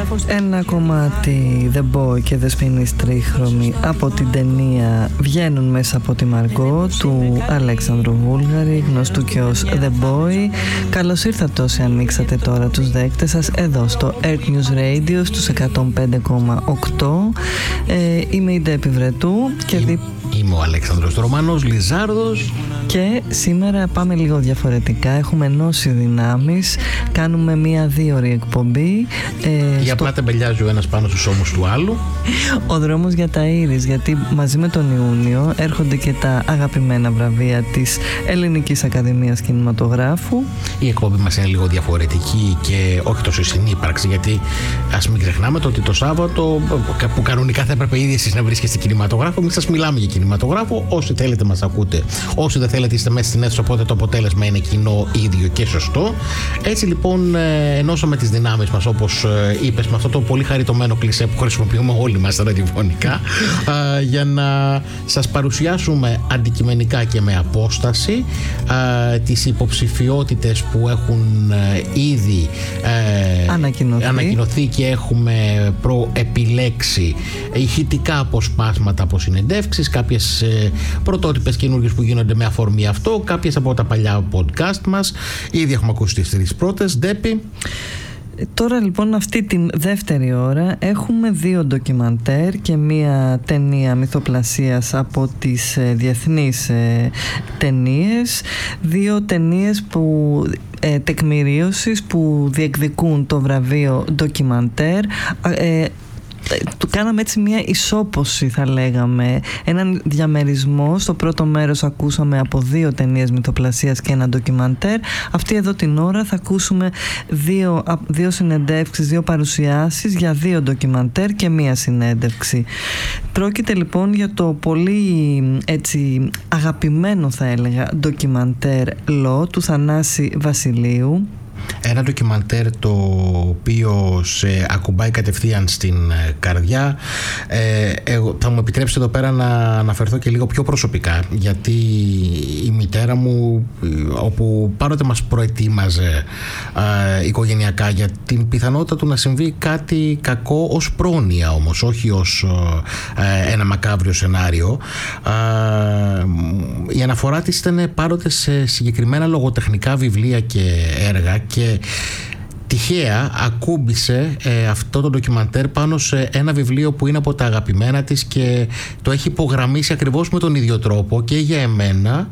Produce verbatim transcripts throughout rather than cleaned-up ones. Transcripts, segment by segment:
Ένα κομμάτι The Boy και Δεσποινής Τρίχρωμη από την ταινία βγαίνουν μέσα από τη Μαργκό του Αλέξανδρου Βούλγαρη, γνωστού και ως The Boy. Καλώς ήρθατε όσοι ανοίξατε τώρα τους δέκτες σας εδώ στο Earth News Radio στους εκατόν πέντε κόμμα οκτώ. ε, Είμαι η Ντέπη Βρετού και δι... Είμαι ο Αλέξανδρος Ρωμανός Λιζάρδος. Και σήμερα πάμε λίγο διαφορετικά. Έχουμε ενώσει δυνάμεις. Κάνουμε μία δίωρη εκπομπή. Ε, Για στο... απλά τεμπελιάζει ο ένας πάνω στους ώμους του άλλου. Ο δρόμος για τα Ήρης. Γιατί μαζί με τον Ιούνιο έρχονται και τα αγαπημένα βραβεία της Ελληνικής Ακαδημίας Κινηματογράφου. Η εκπομπή μας είναι λίγο διαφορετική και όχι τόσο συνύπαρξη. Γιατί ας μην ξεχνάμε το ότι το Σάββατο, που κανονικά θα έπρεπε ήδη εσείς να βρίσκεστε κινηματογράφο, εμείς σας μιλάμε για κινηματογράφο. Όσοι θέλετε μας ακούτε. Όσοι δεν θέλετε είστε μέσα στην αίθουσα, οπότε το αποτέλεσμα είναι κοινό, ίδιο και σωστό. Έτσι λοιπόν ενώσαμε τις δυνάμεις μας, όπως είπες, με αυτό το πολύ χαριτωμένο κλισέ που χρησιμοποιούμε όλοι μας στα ραδιοφωνικά, για να σας παρουσιάσουμε αντικειμενικά και με απόσταση τις υποψηφιότητες που έχουν ήδη ανακοινωθεί, ανακοινωθεί και έχουμε προεπιλέξει ηχητικά αποσπάσματα από συνεντεύξεις, κάποιες πρωτότυπες καινούργιες που γίνονται με αφορμή αυτό, κάποιες από τα παλιά podcast μας. Ήδη έχουμε ακούσει τις τρεις πρώτες. Ντέπη. Τώρα λοιπόν αυτή την δεύτερη ώρα έχουμε δύο ντοκιμαντέρ και μία ταινία μυθοπλασίας από τις ε, διεθνείς ε, ταινίες. Δύο ταινίες που, ε, τεκμηρίωσης που διεκδικούν το βραβείο ντοκιμαντέρ. Ε, Του κάναμε έτσι μια ισόποση, θα λέγαμε, έναν διαμερισμό. Στο πρώτο μέρος ακούσαμε από δύο ταινίες μυθοπλασίας και ένα ντοκιμαντέρ. Αυτή εδώ την ώρα θα ακούσουμε δύο, δύο συνεντεύξεις, δύο παρουσιάσεις για δύο ντοκιμαντέρ και μία συνέντευξη. Πρόκειται λοιπόν για το πολύ έτσι αγαπημένο, θα έλεγα, ντοκιμαντέρ «Λο» του Θανάση Βασιλείου. Ένα ντοκιμαντέρ το οποίο σε ακουμπάει κατευθείαν στην καρδιά. Ε, εγώ, θα μου επιτρέψετε εδώ πέρα να αναφερθώ και λίγο πιο προσωπικά, γιατί η μητέρα μου, όπου πάντοτε μας προετοίμαζε ε, οικογενειακά για την πιθανότητα του να συμβεί κάτι κακό, ως πρόνοια όμως, όχι ως ε, ένα μακάβριο σενάριο, ε, η αναφορά της ήταν πάντοτε σε συγκεκριμένα λογοτεχνικά βιβλία και έργα, και τυχαία ακούμπησε ε, αυτό το ντοκιμαντέρ πάνω σε ένα βιβλίο που είναι από τα αγαπημένα της και το έχει υπογραμμίσει ακριβώς με τον ίδιο τρόπο και για εμένα,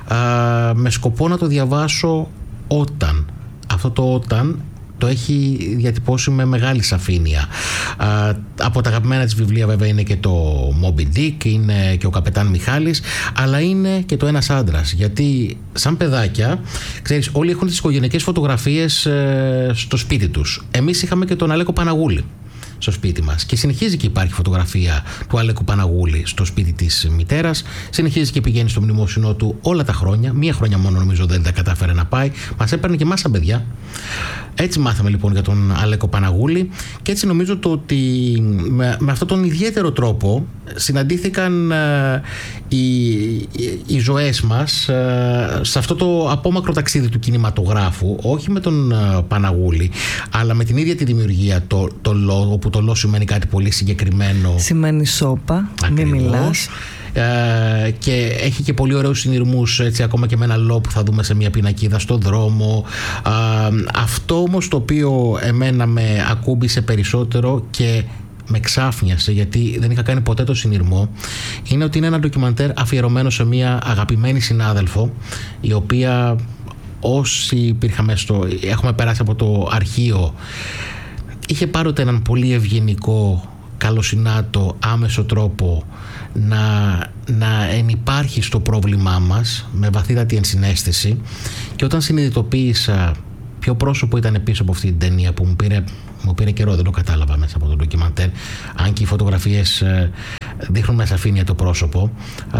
α, με σκοπό να το διαβάσω όταν. Αυτό το όταν το έχει διατυπώσει με μεγάλη σαφήνεια. Α, από τα αγαπημένα της βιβλία βέβαια είναι και το Moby Dick, είναι και ο Καπετάν Μιχάλης, αλλά είναι και το Ένας άντρας, γιατί σαν παιδάκια, ξέρεις, όλοι έχουν τις οικογενειακές φωτογραφίες ε, στο σπίτι τους. Εμείς είχαμε και τον Αλέκο Παναγούλη στο σπίτι μας και συνεχίζει και υπάρχει φωτογραφία του Αλέκου Παναγούλη στο σπίτι της μητέρας, συνεχίζει και πηγαίνει στο μνημόσυνό του όλα τα χρόνια. Μία χρονιά μόνο νομίζω δεν τα κατάφερε να πάει, μας έπαιρνε και εμάς σαν παιδιά. Έτσι μάθαμε λοιπόν για τον Αλέκο Παναγούλη και έτσι νομίζω το ότι με, με αυτόν τον ιδιαίτερο τρόπο συναντήθηκαν ε, οι, οι, οι ζωές μας ε, σε αυτό το απόμακρο ταξίδι του κινηματογράφου, όχι με τον ε, Παναγούλη, αλλά με την ίδια τη δημιουργία, το, το Λο, όπου το Λο σημαίνει κάτι πολύ συγκεκριμένο. Σημαίνει σώπα, μη μιλάς. Uh, και έχει και πολύ ωραίους συνειρμούς, έτσι, ακόμα και με ένα Λο που θα δούμε σε μια πινακίδα στο δρόμο. Uh, αυτό όμως το οποίο εμένα με ακούμπησε περισσότερο και με ξάφνιασε, γιατί δεν είχα κάνει ποτέ το συνειρμό, είναι ότι είναι ένα ντοκιμαντέρ αφιερωμένο σε μια αγαπημένη συνάδελφο, η οποία όσοι υπήρχαμε στο, έχουμε περάσει από το αρχείο, είχε πάντοτε έναν πολύ ευγενικό, καλοσυνάτο, άμεσο τρόπο να, να ενυπάρχει στο πρόβλημά μας με βαθύτατη ενσυναίσθηση, και όταν συνειδητοποίησα ποιο πρόσωπο ήταν πίσω από αυτή την ταινία, που μου πήρε, μου πήρε καιρό, δεν το κατάλαβα μέσα από το ντοκιμαντέρ, αν και οι φωτογραφίες δείχνουν με σαφήνεια το πρόσωπο,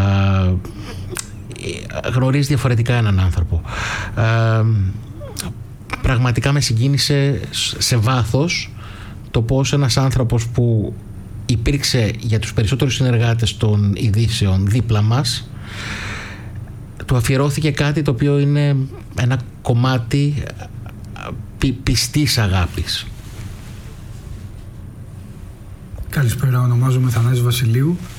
γνωρίζει διαφορετικά έναν άνθρωπο. Πραγματικά με συγκίνησε σε βάθος το πώς ένας άνθρωπος που υπήρξε για τους περισσότερους συνεργάτες των ειδήσεων δίπλα μας, του αφιερώθηκε κάτι το οποίο είναι ένα κομμάτι πι, πιστής αγάπης. Καλησπέρα, ονομάζομαι Θανάσης Βασιλείου.